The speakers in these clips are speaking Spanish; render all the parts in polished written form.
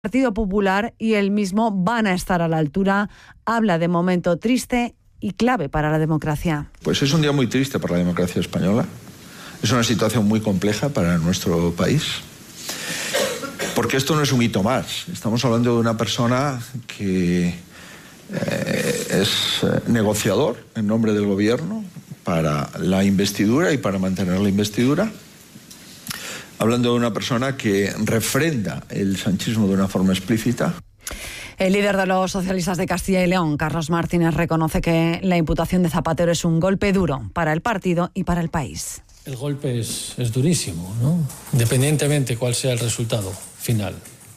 Partido Popular y él mismo van a estar a la altura. Habla de momento triste y clave para la democracia. Pues es un día muy triste para la democracia española. Es una situación muy compleja para nuestro país. Porque esto no es un hito más. Estamos hablando de una persona que es negociador en nombre del gobierno para la investidura y para mantener la investidura. Hablando de una persona que refrenda el sanchismo de una forma explícita. El líder de los socialistas de Castilla y León, Carlos Martínez, reconoce que la imputación de Zapatero es un golpe duro para el partido y para el país. El golpe es durísimo, ¿no? Independientemente cuál sea el resultado final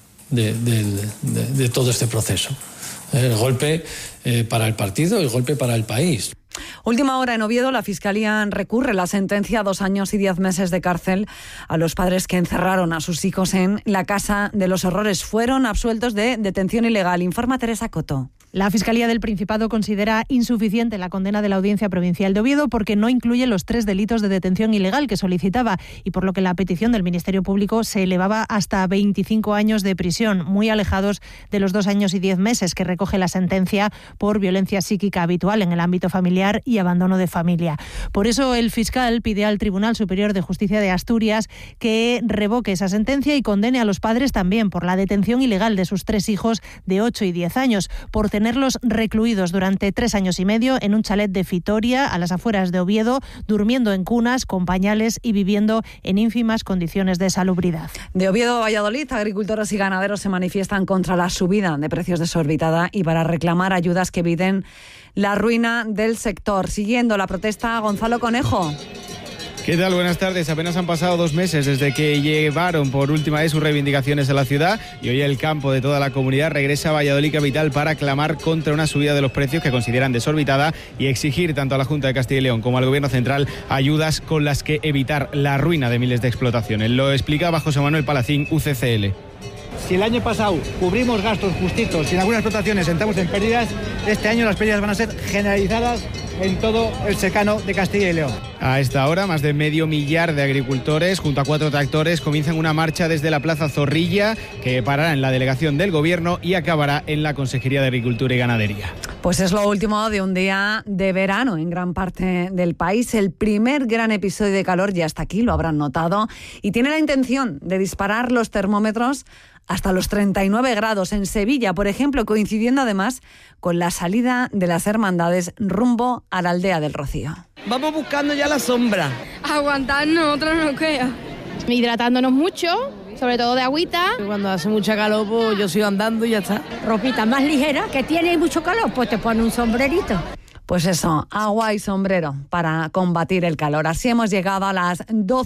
de todo este proceso. El golpe para el partido y el golpe para el país. Última hora en Oviedo, la Fiscalía recurre la sentencia a 2 años y 10 meses de cárcel a los padres que encerraron a sus hijos en la Casa de los Horrores. Fueron absueltos de detención ilegal. Informa Teresa Coto. La Fiscalía del Principado considera insuficiente la condena de la Audiencia Provincial de Oviedo porque no incluye los 3 delitos de detención ilegal que solicitaba y por lo que la petición del Ministerio Público se elevaba hasta 25 años de prisión, muy alejados de los 2 años y 10 meses que recoge la sentencia por violencia psíquica habitual en el ámbito familiar y abandono de familia. Por eso el fiscal pide al Tribunal Superior de Justicia de Asturias que revoque esa sentencia y condene a los padres también por la detención ilegal de sus 3 hijos de 8 y 10 años, por tenerlos recluidos durante 3 años y medio en un chalet de Fitoria, a las afueras de Oviedo, durmiendo en cunas, con pañales y viviendo en ínfimas condiciones de salubridad. De Oviedo a Valladolid, agricultores y ganaderos se manifiestan contra la subida de precios desorbitada y para reclamar ayudas que eviten la ruina del sector. Siguiendo la protesta, Gonzalo Conejo. ¿Qué tal? Buenas tardes. Apenas han pasado 2 meses desde que llevaron por última vez sus reivindicaciones a la ciudad y hoy el campo de toda la comunidad regresa a Valladolid capital para clamar contra una subida de los precios que consideran desorbitada y exigir tanto a la Junta de Castilla y León como al Gobierno Central ayudas con las que evitar la ruina de miles de explotaciones. Lo explicaba José Manuel Palacín, UCCL. Si el año pasado cubrimos gastos justitos y en algunas explotaciones entramos en pérdidas, este año las pérdidas van a ser generalizadas en todo el secano de Castilla y León. A esta hora, más de medio millar de agricultores, junto a 4 tractores, comienzan una marcha desde la Plaza Zorrilla, que parará en la delegación del Gobierno y acabará en la Consejería de Agricultura y Ganadería. Pues es lo último de un día de verano en gran parte del país. El primer gran episodio de calor ya está aquí, lo habrán notado, y tiene la intención de disparar los termómetros hasta los 39 grados en Sevilla, por ejemplo, coincidiendo además con la salida de las hermandades rumbo a la aldea del Rocío. Vamos buscando ya la sombra. Aguantarnos, otra no queda. Hidratándonos mucho, sobre todo de agüita. Cuando hace mucha calor, pues yo sigo andando y ya está. Ropita más ligera, que tiene mucho calor, pues te pone un sombrerito. Pues eso, agua y sombrero para combatir el calor. Así hemos llegado a las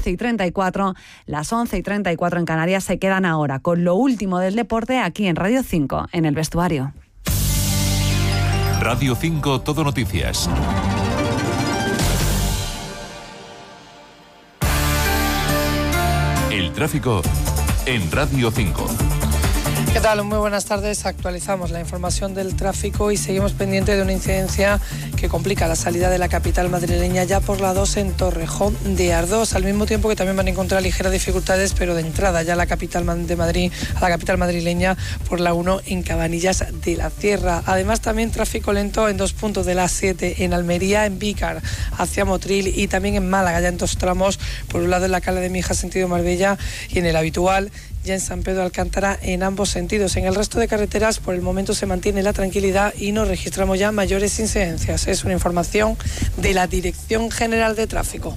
12:34, las 11:34 en Canarias. Se quedan ahora con lo último del deporte aquí en Radio 5, en El Vestuario. Radio 5, Todo Noticias. El tráfico en Radio 5. ¿Qué tal? Muy buenas tardes. Actualizamos la información del tráfico y seguimos pendiente de una incidencia que complica la salida de la capital madrileña ya por la 2 en Torrejón de Ardoz, al mismo tiempo que también van a encontrar ligeras dificultades, pero de entrada ya a la capital de Madrid, a la capital madrileña por la 1 en Cabanillas de la Sierra. Además también tráfico lento en 2 puntos de la 7 en Almería, en Vícar hacia Motril y también en Málaga, ya en 2 tramos, por un lado en la Cala de Mijas sentido Marbella y en el habitual ya en San Pedro de Alcántara en ambos sentidos. En el resto de carreteras por el momento se mantiene la tranquilidad y no registramos ya mayores incidencias. Es una información de la Dirección General de Tráfico.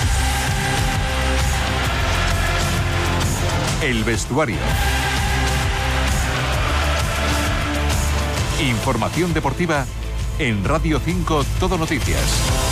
El Vestuario. Información deportiva en Radio 5 Todo Noticias.